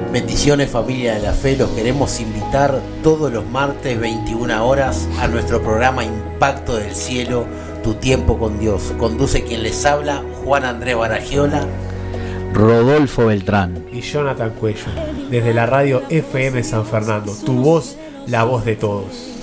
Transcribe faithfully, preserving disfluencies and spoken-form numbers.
Bendiciones, familia de la fe, los queremos invitar todos los martes veintiuna horas a nuestro programa Impacto del Cielo, Tu Tiempo con Dios. Conduce quien les habla, Juan Andrés Baragiola, Rodolfo Beltrán y Jonathan Cuello, desde la radio F M San Fernando, tu voz, la voz de todos.